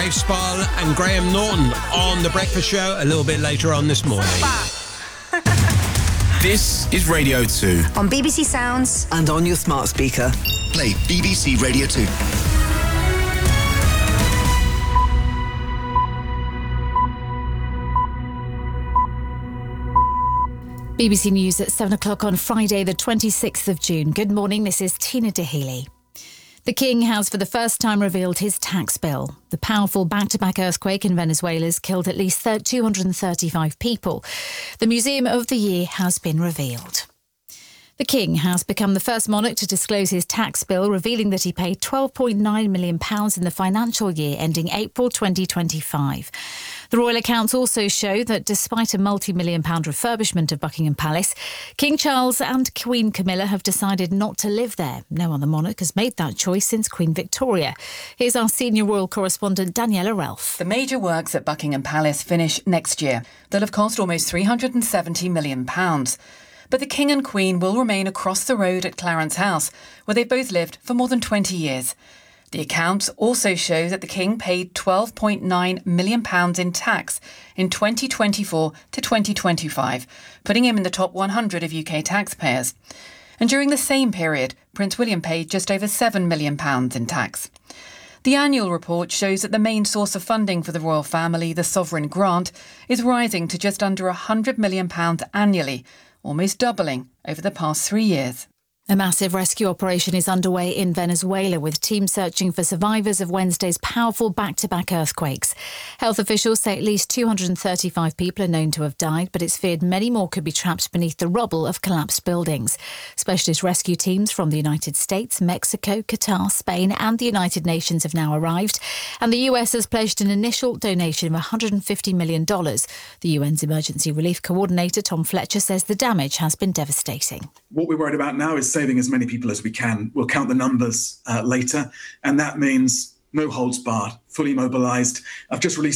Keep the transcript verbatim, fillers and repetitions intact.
Dave Spall and Graham Norton on The Breakfast Show a little bit later on this morning. This is Radio two. On B B C Sounds. And on your smart speaker. Play B B C Radio two. B B C News at seven o'clock on Friday, the twenty-sixth of June. Good morning, this is Tina Dahealy. The King has for the first time revealed his tax bill. The powerful back-to-back earthquake in Venezuela has killed at least two hundred thirty-five people. The Museum of the Year has been revealed. The King has become the first monarch to disclose his tax bill, revealing that he paid twelve point nine million pounds in the financial year ending April twenty twenty-five. The royal accounts also show that despite a multi-million pound refurbishment of Buckingham Palace, King Charles and Queen Camilla have decided not to live there. No other monarch has made that choice since Queen Victoria. Here's our senior royal correspondent Daniela Ralph. The major works at Buckingham Palace finish next year. They'll have cost almost three hundred seventy million pounds. But the King and Queen will remain across the road at Clarence House, where they've both lived for more than twenty years. The accounts also show that the King paid twelve point nine million pounds in tax in twenty twenty-four to twenty twenty-five, putting him in the top one hundred of U K taxpayers. And during the same period, Prince William paid just over seven million pounds in tax. The annual report shows that the main source of funding for the royal family, the sovereign grant, is rising to just under one hundred million pounds annually, almost doubling over the past three years. A massive rescue operation is underway in Venezuela, with teams searching for survivors of Wednesday's powerful back-to-back earthquakes. Health officials say at least two hundred thirty-five people are known to have died, but it's feared many more could be trapped beneath the rubble of collapsed buildings. Specialist rescue teams from the United States, Mexico, Qatar, Spain and the United Nations have now arrived, and the U S has pledged an initial donation of one hundred fifty million dollars. The U N's Emergency Relief Coordinator, Tom Fletcher, says the damage has been devastating. What we're worried about now is saving as many people as we can. We'll count the numbers uh, later, and that means no holds barred, fully mobilised. I've just released